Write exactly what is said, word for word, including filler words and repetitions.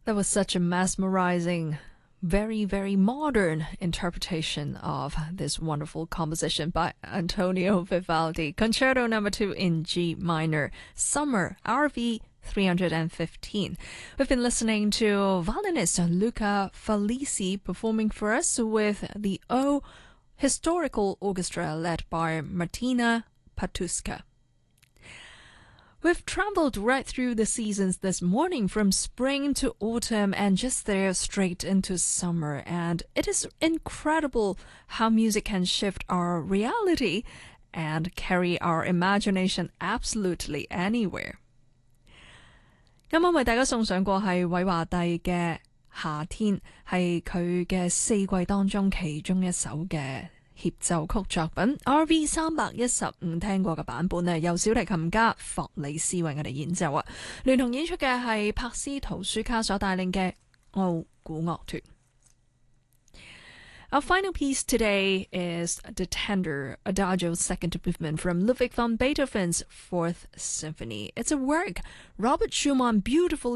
That was such a mesmerizing, very, very modern interpretation of this wonderful composition by Antonio Vivaldi. Concerto number two in G minor, Summer, R V three hundred fifteen. We've been listening to violinist Luca Falici performing for us with the O Historical Orchestra led by Martina Patuska. We've traveled right through the seasons this morning, from spring to autumn and just there straight into summer. And it is incredible how music can shift our reality and carry our imagination absolutely anywhere. 啱啱為大家送上過係韋華第嘅夏天，係佢嘅四季當中其中一首嘅協奏曲作品 R V 三百一十五聽過嘅版本呢，由小提琴家霍里斯為我哋演奏啊，聯同演出嘅係柏斯圖舒卡所帶領嘅奧古樂團。Our final piece today is the Tender Adagio second movement from Ludwig van Beethoven's Fourth Symphony. It's a work Robert Schumann beautifully